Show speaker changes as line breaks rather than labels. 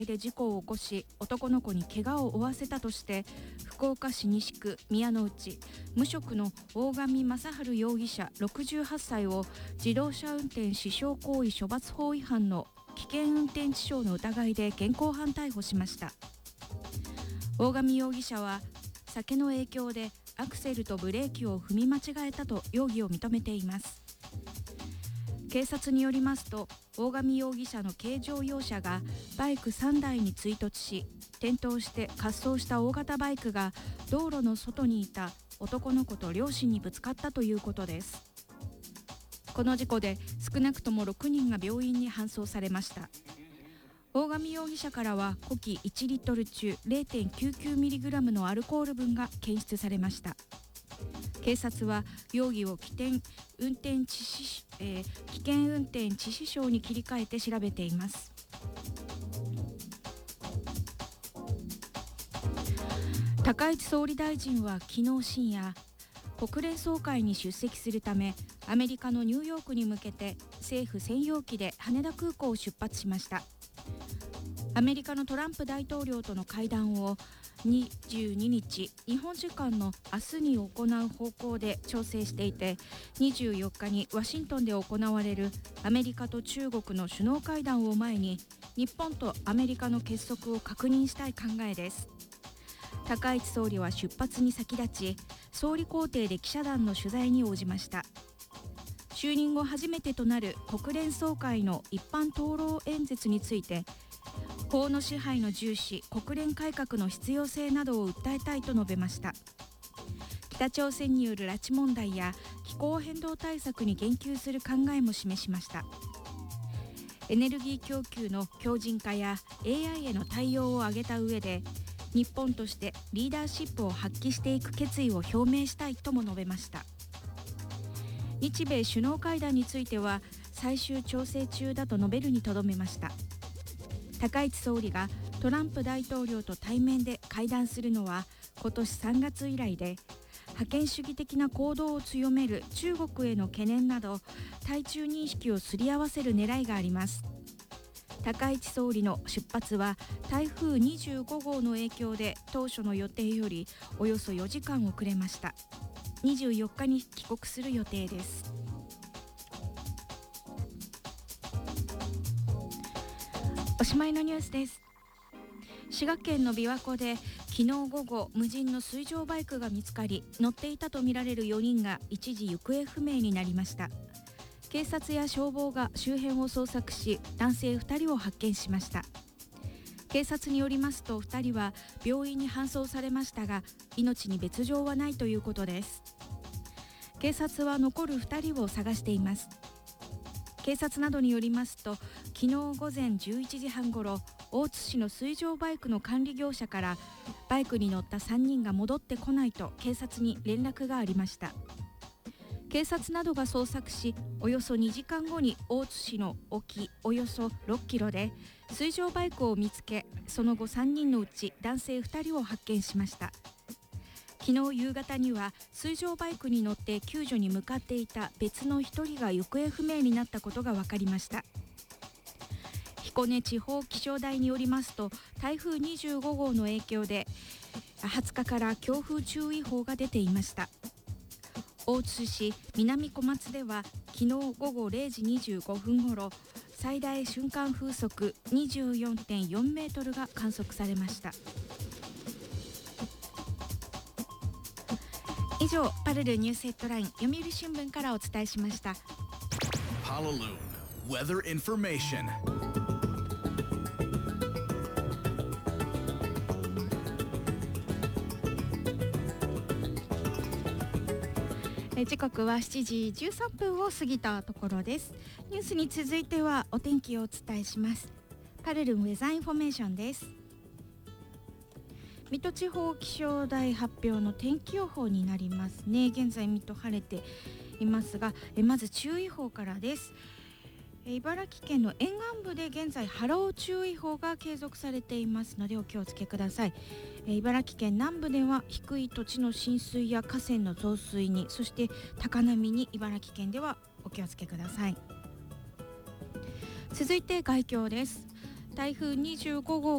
で事故を起こし男の子に怪我を負わせたとして福岡市西区宮之内無職の大上正春容疑者68歳を自動車運転致傷行為処罰法違反の危険運転致傷の疑いで現行犯逮捕しました。大上容疑者は酒の影響でアクセルとブレーキを踏み間違えたと容疑を認めています。警察によりますと大上容疑者の軽乗用車がバイク3台に追突し転倒して滑走した大型バイクが道路の外にいた男の子と両親にぶつかったということです。この事故で少なくとも6人が病院に搬送されました。大上容疑者からは呼気1リットル中 0.99mg のアルコール分が検出されました。警察は容疑を危険運転致死傷に切り替えて調べています。高市総理大臣は昨日深夜国連総会に出席するためアメリカのニューヨークに向けて政府専用機で羽田空港を出発しました。アメリカのトランプ大統領との会談を22日日本時間の明日に行う方向で調整していて24日にワシントンで行われるアメリカと中国の首脳会談を前に日本とアメリカの結束を確認したい考えです。高市総理は出発に先立ち総理公邸で記者団の取材に応じました。就任後初めてとなる国連総会の一般討論演説について法の支配の重視、国連改革の必要性などを訴えたいと述べました。北朝鮮による拉致問題や気候変動対策に言及する考えも示しました。エネルギー供給の強靭化や AI への対応を挙げた上で日本としてリーダーシップを発揮していく決意を表明したいとも述べました。日米首脳会談については最終調整中だと述べるにとどめました。高市総理がトランプ大統領と対面で会談するのは今年3月以来で覇権主義的な行動を強める中国への懸念など対中認識をすり合わせる狙いがあります。高市総理の出発は台風25号の影響で当初の予定よりおよそ4時間遅れました。24日に帰国する予定です。おしまいのニュースです。滋賀県の琵琶湖で昨日午後無人の水上バイクが見つかり乗っていたとみられる4人が一時行方不明になりました。警察や消防が周辺を捜索し男性2人を発見しました。警察によりますと2人は病院に搬送されましたが命に別状はないということです。警察は残る2人を探しています。警察などによりますと昨日午前11時半ごろ大津市の水上バイクの管理業者からバイクに乗った3人が戻ってこないと警察に連絡がありました。警察などが捜索しおよそ2時間後に大津市の沖およそ6キロで水上バイクを見つけその後3人のうち男性2人を発見しました。昨日夕方には水上バイクに乗って救助に向かっていた別の1人が行方不明になったことが分かりました。彦根地方気象台によりますと台風25号の影響で20日から強風注意報が出ていました。大津市南小松では昨日午後0時25分ごろ最大瞬間風速 24.4 メートルが観測されました。以上パルルニュースヘッドライン読売新聞からお伝えしました。
パルル Weather Information。
時刻は7時13分を過ぎたところです。ニュースに続いてはお天気をお伝えします。パルルンウェザーインフォメーションです。水戸地方気象台発表の天気予報になりますね。現在水戸晴れていますがまず注意報からです。茨城県の沿岸部で現在波浪注意報が継続されていますのでお気をつけください。茨城県南部では低い土地の浸水や河川の増水にそして高波に茨城県ではお気をつけください。続いて概況です。 台風25号